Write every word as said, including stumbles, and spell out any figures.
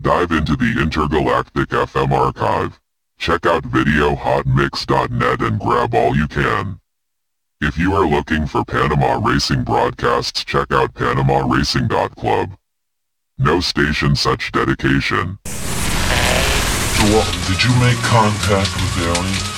Dive into the intergalactic F M archive. Check out video hot mix dot net and grab all you can. If you are looking for Panama racing broadcasts, check out panama racing dot club. No station such dedication. Joel, did you make contact with Alien?